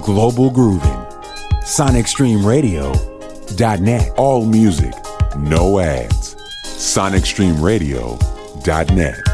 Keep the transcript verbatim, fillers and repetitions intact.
global grooving. Sonic Stream Radio dot net. All music, no ads. Sonic Stream Radio dot net.